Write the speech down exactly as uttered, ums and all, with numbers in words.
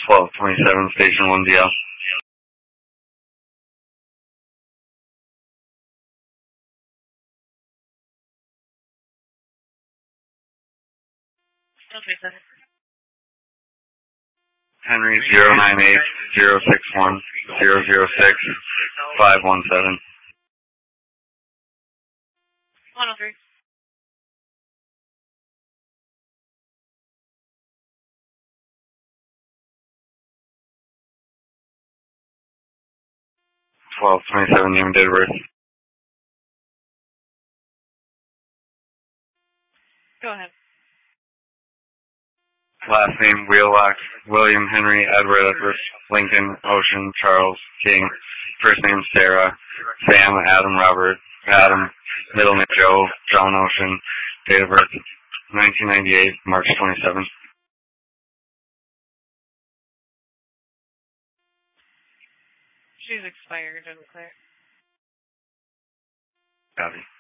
twelve twenty-seven, Station one D L. Henry zero nine eight zero six one zero zero six five one seven. one oh three. twelve twenty-seven, name and date of birth. Go ahead. Last name, Wheelock, William Henry Edward Edward, Lincoln, Ocean, Charles, King. First name, Sarah, Sam, Adam, Robert, Adam. Middle name, Joe, John Ocean. Date of birth, nineteen ninety-eight, March twenty-seventh. She's expired, didn't clear. Copy.